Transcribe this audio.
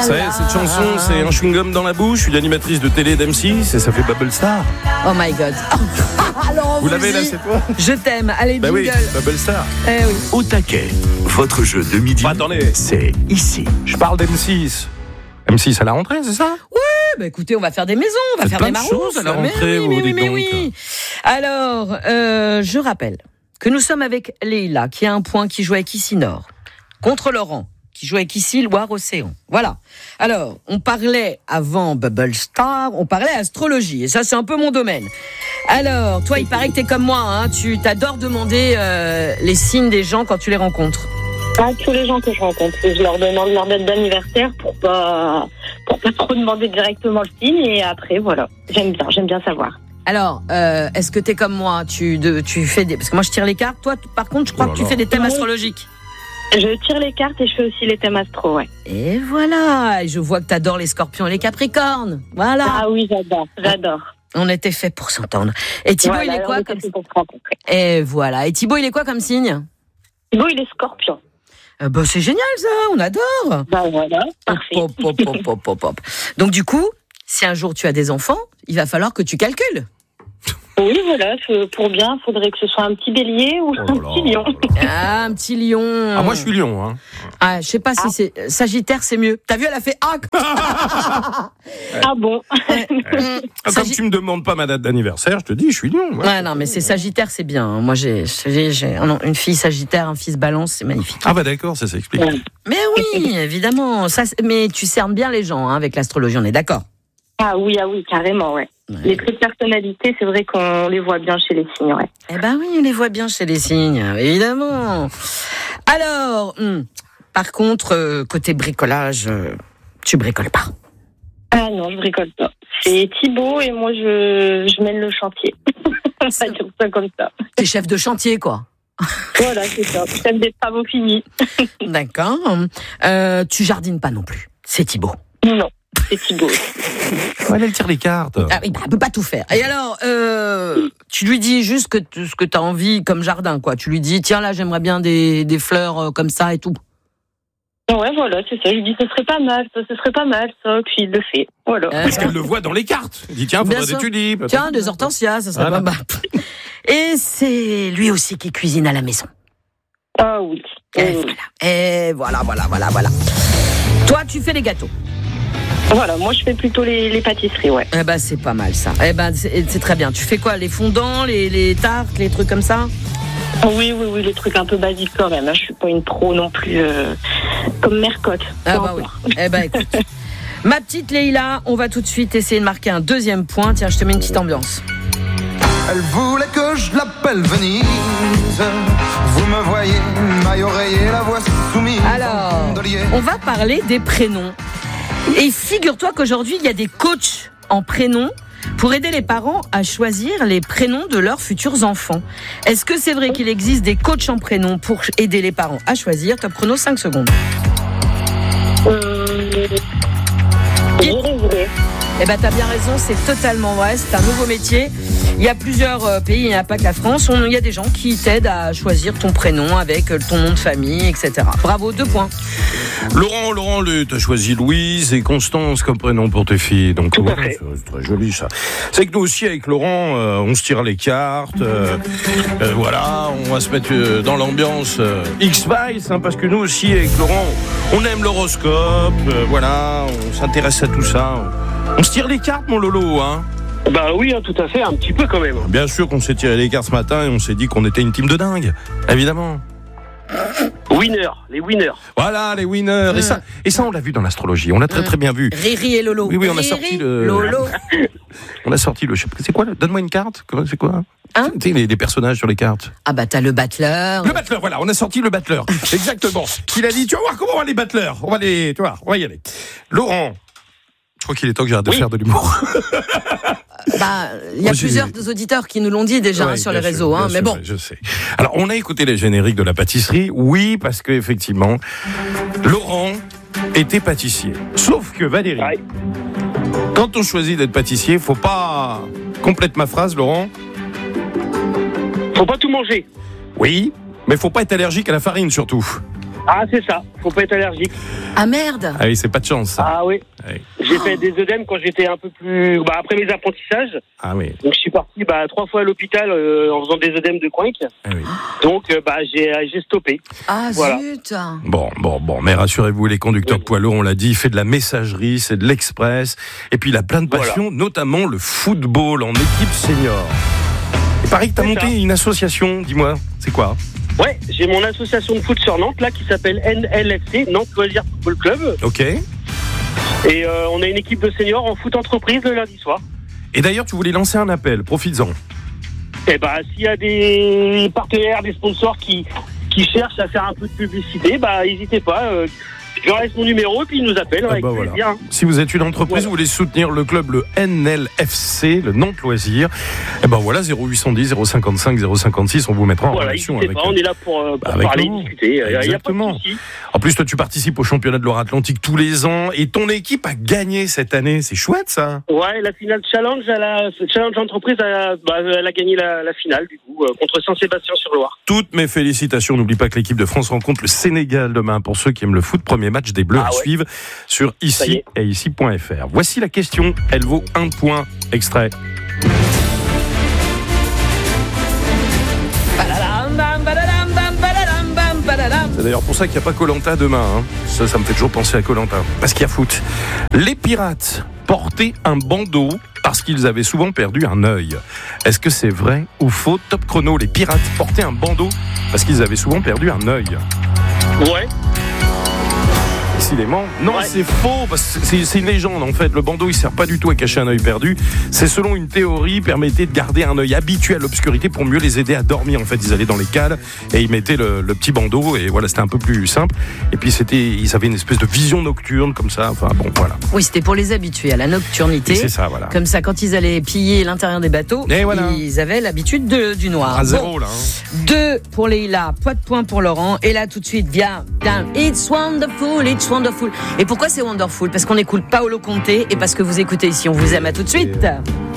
Ça y est, cette chanson, c'est un chewing-gum dans la bouche, une animatrice de télé d'M6 et ça fait Bubble Star. Oh my God. Alors, vous l'avez là, c'est toi? Je t'aime. Allez, jingle. Oui, Bubble Star. Eh oui. Au taquet, votre jeu de midi, attendez, c'est ici. Je parle d'M6. M6 à la rentrée, c'est ça? Oui, bah écoutez, on va faire des maisons, on va faire des marousses. À la rentrée, oui. Alors, je rappelle que nous sommes avec Leïla, qui a un point, qui joue avec ici Nord, contre Laurent, qui joue avec ici Loire-Océan. Voilà. Alors, on parlait avant Bubble Star, on parlait astrologie, et ça, c'est un peu mon domaine. Alors, toi, il paraît que t'es comme moi, hein, tu t'adores demander les signes des gens quand tu les rencontres. À tous les gens que je rencontre, je leur demande leur date d'anniversaire pour pas trop demander directement le signe, et après, voilà. J'aime bien savoir. Alors, est-ce que t'es comme moi, tu fais des... Parce que moi, je tire les cartes. Toi, par contre, je crois que tu fais des thèmes astrologiques. Je tire les cartes et je fais aussi les thèmes astro, ouais. Et voilà. Et je vois que t'adores les scorpions et les capricornes. Voilà. Ah oui, j'adore. On était fait pour s'entendre. Et Thibaut, voilà, il est quoi comme... Et voilà. Et Thibaut, il est quoi comme signe? Thibaut, il est scorpion. Bah, c'est génial, ça. On adore. Bah voilà, parfait. Hop. Donc, du coup, si un jour tu as des enfants, il va falloir que tu calcules. Oui, voilà, pour bien, il faudrait que ce soit un petit bélier ou un petit lion. Ah, un petit lion. Ah, moi, je suis lion, hein. Ah, je sais pas si c'est... Sagittaire, c'est mieux. T'as vu, elle a fait... Ah bon. Comme tu me demandes pas ma date d'anniversaire, je te dis, je suis lion. Ouais, non, mais c'est Sagittaire, c'est bien. Moi, j'ai une fille Sagittaire, un fils Balance, c'est magnifique. Ah bah d'accord, ça s'explique. Mais oui, évidemment. Ça, mais tu cernes bien les gens, hein, avec l'astrologie, on est d'accord? Ah oui, carrément, ouais. Les traits de personnalité, c'est vrai qu'on les voit bien chez les signes, ouais. Eh ben oui, on les voit bien chez les signes, évidemment. Alors, par contre, côté bricolage, tu bricoles pas. Ah non, je bricole pas. C'est Thibaut et moi, je mène le chantier. On va dire ça comme ça. T'es chef de chantier, quoi. Voilà, c'est ça. Chef des travaux finis. D'accord. Tu jardines pas non plus. C'est Thibaut. Non, c'est Thibaut. Ouais, elle tire les cartes. Ah oui, elle peut pas tout faire. Et alors, tu lui dis juste ce que t'as envie comme jardin, quoi. Tu lui dis, tiens, là, j'aimerais bien des fleurs comme ça et tout. Ouais, voilà, c'est ça. Je lui dis, ce serait pas mal, ça. Puis il le fait. Voilà. Parce qu'elle le voit dans les cartes. Il dit, tiens, faudrait des tulipes. Tiens, des hortensias, ça serait pas mal. Et c'est lui aussi qui cuisine à la maison. Ah oui. Et voilà. Toi, tu fais les gâteaux. Voilà, moi je fais plutôt les pâtisseries, ouais. Eh ben c'est pas mal ça. Eh ben c'est très bien. Tu fais quoi? Les fondants, les tartes, les trucs comme ça? Oui, les trucs un peu basiques quand même. Je suis pas une pro non plus comme Mercotte. Ah bah oui. Eh ben écoute. Ma petite Leïla, on va tout de suite essayer de marquer un deuxième point. Tiens, je te mets une petite ambiance. Elle voulait que je l'appelle Venise. Vous me voyez, maille oreiller, la voix soumise. Alors, on va parler des prénoms. Et figure-toi qu'aujourd'hui, il y a des coachs en prénoms pour aider les parents à choisir les prénoms de leurs futurs enfants. Est-ce que c'est vrai qu'il existe des coachs en prénoms pour aider les parents à choisir? Top chrono, 5 secondes. Eh ben, t'as bien raison, c'est totalement vrai, c'est un nouveau métier. Il y a plusieurs pays, il n'y a pas que la France. Il y a des gens qui t'aident à choisir ton prénom avec ton nom de famille, etc. Bravo, 2 points. Laurent, t'as choisi Louise et Constance comme prénom pour tes filles. Donc, ouais, c'est très joli ça. C'est que nous aussi, avec Laurent, on se tire les cartes. Voilà, on va se mettre dans l'ambiance X-Files, hein, parce que nous aussi, avec Laurent, on aime l'horoscope. Voilà, on s'intéresse à tout ça. On se tire les cartes, mon Lolo, hein? Bah oui, tout à fait, un petit peu quand même. Bien sûr qu'on s'est tiré les cartes ce matin et on s'est dit qu'on était une team de dingue, évidemment. Les winners. Voilà, les winners. Et ça, on l'a vu dans l'astrologie. On l'a très bien vu. Riri et Lolo. Oui, on a sorti le... Lolo. On a sorti le... C'est quoi? Donne-moi une carte. C'est quoi? Hein? Tu sais, les personnages sur les cartes. Ah bah t'as le battleur. Le battleur, voilà, on a sorti le battleur. Exactement. Il a dit, tu vas voir comment on va les battleurs. On va y aller. Laurent, je crois qu'il est temps que j'arrête de faire de l'humour. Bah, il y a plusieurs auditeurs qui nous l'ont dit déjà sur les réseaux, mais bon. Je sais. Alors, on a écouté les génériques de la pâtisserie, oui, parce que effectivement, Laurent était pâtissier. Sauf que Valérie, quand on choisit d'être pâtissier, faut pas... Complète ma phrase, Laurent. Faut pas tout manger. Oui, mais faut pas être allergique à la farine surtout. Ah, c'est ça. Faut pas être allergique. Ah merde. Ah oui, c'est pas de chance, ça. Ah oui. Oui. J'ai fait des œdèmes quand j'étais un peu plus... après mes apprentissages. Ah oui. Donc je suis parti 3 fois à l'hôpital en faisant des œdèmes de coinque. Ah oui. Donc j'ai stoppé. Ah Voilà. zut. Bon, mais rassurez-vous, les conducteurs de poids lourds, on l'a dit, il fait de la messagerie, c'est de l'express, et puis il a plein de passions, notamment le football en équipe senior. Il paraît que tu as monté une association, dis-moi, c'est quoi ? Ouais, j'ai mon association de foot sur Nantes là qui s'appelle NLFC, Nantes Loisirs Football Club. Ok. Et on a une équipe de seniors en foot entreprise le lundi soir. Et d'ailleurs, tu voulais lancer un appel, profites-en. Et s'il y a des partenaires, des sponsors qui cherchent à faire un peu de publicité, n'hésitez pas. Je leur laisse mon numéro et puis ils nous appellent avec plaisir. Voilà. Si vous êtes une entreprise, vous voulez soutenir le club, le NLFC, le Nantes Loisirs, 0810 055 056, on vous mettra en relation avec on est là pour parler, discuter. Il n'y a pas de souci. En plus, toi, tu participes au championnat de Loire-Atlantique tous les ans et ton équipe a gagné cette année. C'est chouette, ça. Ouais, la finale Challenge, Challenge Entreprise, elle a gagné la finale, du coup, contre Saint-Sébastien-sur-Loire. Toutes mes félicitations. N'oublie pas que l'équipe de France rencontre le Sénégal demain. Pour ceux qui aiment le foot, premier match des Bleus à suivre sur ici et ici.fr. Voici la question. Elle vaut 1 point. Extrait. C'est d'ailleurs pour ça qu'il n'y a pas Koh-Lanta demain. Ça me fait toujours penser à Koh-Lanta. Parce qu'il y a foot. Les pirates portaient un bandeau parce qu'ils avaient souvent perdu un œil. Est-ce que c'est vrai ou faux ? Top chrono. Les pirates portaient un bandeau parce qu'ils avaient souvent perdu un œil. Ouais. Décidément. Non, c'est faux, parce que c'est une légende en fait. Le bandeau, il sert pas du tout à cacher un œil perdu. C'est selon une théorie, permettait de garder un œil habitué à l'obscurité pour mieux les aider à dormir. En fait, ils allaient dans les cales et ils mettaient le petit bandeau et voilà, c'était un peu plus simple. Et puis ils avaient une espèce de vision nocturne comme ça. Enfin bon, voilà. Oui, c'était pour les habituer à la nocturnité. Et c'est ça, voilà. Comme ça, quand ils allaient piller l'intérieur des bateaux, ils avaient l'habitude du noir. À zéro, là. 2 pour Leïla, pas de point pour Laurent. Et là, tout de suite, viens. It's wonderful, it's wonderful. Et pourquoi c'est wonderful ? Parce qu'on écoute Paolo Conte et parce que vous écoutez ici. On vous aime, à tout de suite.